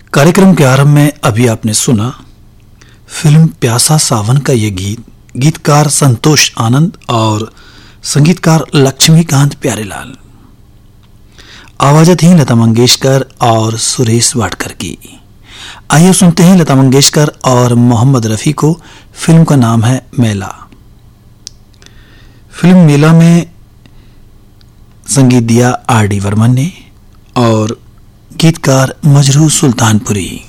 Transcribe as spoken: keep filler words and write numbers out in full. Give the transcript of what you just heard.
कार्यक्रम के आरंभ में अभी आपने सुना फिल्म प्यासा सावन का ये गीत। गीतकार संतोष आनंद और संगीतकार लक्ष्मीकांत प्यारेलाल। आवाज थी लता मंगेशकर और सुरेश वाडकर की। आइए सुनते हैं लता मंगेशकर और मोहम्मद रफी को। फिल्म का नाम है मेला। फिल्म मेला में संगीत दिया आर डी वर्मन ने और गीतकार मजरू सुल्तानपुरी।